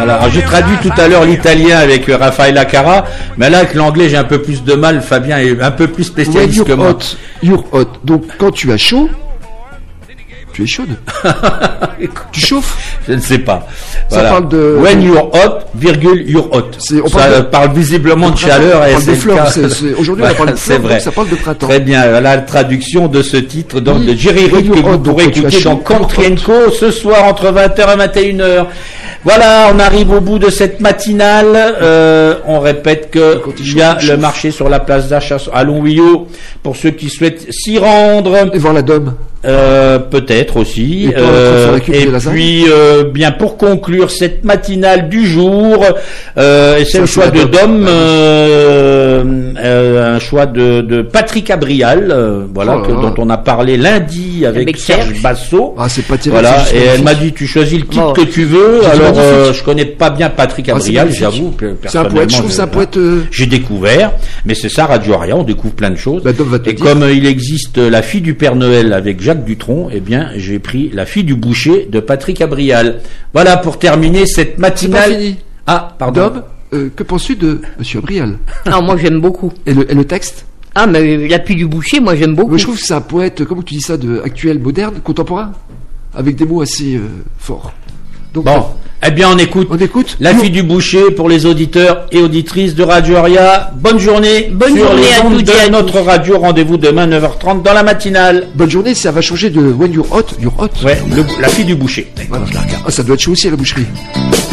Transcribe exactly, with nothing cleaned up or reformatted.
Voilà. Alors, j'ai traduit tout à l'heure l'italien avec euh, Raffaella Carrà, mais là avec l'anglais j'ai un peu plus de mal. Fabien est un peu plus spécialiste When que moi. Hot, you're hot. Donc quand tu as chaud, tu es chaude. Tu chauffes. Je ne sais pas. Ça Voilà. parle de. When you're hot, virgule you're hot. C'est- on ça parle de- parle visiblement de chaleur. On et parle c'est de le fleurs. cas. c'est- c'est- Aujourd'hui, on Voilà, parle de c'est fleurs, vrai. donc ça parle de printemps. Très bien. Voilà la traduction de ce titre donc Oui. de Jerry When Reed que you're vous hot, donc pourrez quand tu as écouter chaud, dans Country and Co ce soir entre vingt heures et vingt et une heures. Voilà, on arrive au bout de cette matinale. Euh, on répète que Quand il il y a chauffe, il le chauffe. marché sur la place d'achat à Longwillot pour ceux qui souhaitent s'y rendre. Et voir la dôme. Euh, peut-être aussi. Et pour la- sur la cube et de lasagne. puis, euh, bien pour conclure cette matinale du jour, euh, et c'est Ça, le c'est choix la de Dom. Dom, euh, euh, un choix de, de Patrick Abrial, euh, voilà, Oh là que, là. dont on a parlé lundi avec, Avec Serge Serge. Basso. Ah, c'est pas terrible. Voilà, c'est et juste elle m'a magnifique. dit tu choisis le titre Oh. que tu veux. C'est Alors magnifique. euh, je connais pas bien Patrick Ah, c'est Abrial, magnifique. j'avoue. pe- C'est un poète, je personnellement, trouve, c'est un je- poète. euh, J'ai découvert, mais c'est ça Radio Aria, on découvre plein de choses. Bah, Dom va te Et le dire. comme euh, il existe euh, La fille du Père Noël avec Jacques Dutronc, eh bien j'ai pris La fille du boucher de Patrick Abrial. Voilà pour terminer cette C'est pas matinale. fini. Ah, pardon. Dom, euh, que penses-tu de Monsieur Abrial Ah, moi j'aime beaucoup. et le, et le texte? Ah, mais l'appui du boucher, moi j'aime beaucoup. Moi, je trouve que c'est un poète, comment tu dis ça, de actuel, moderne, contemporain, avec des mots assez euh, forts. Donc, Bon, eh bien on écoute. on écoute. La Nous- fille du boucher pour les auditeurs et auditrices de Radio Aria. Bonne journée. Bonne sur journée les à ondes toutes et à de notre radio. Rendez-vous demain neuf heures trente dans la matinale. Bonne journée, ça va changer de When You're Hot, You're Hot. Ouais, le- la fille du boucher. Voilà. Ah, ça doit être chaud aussi à la boucherie.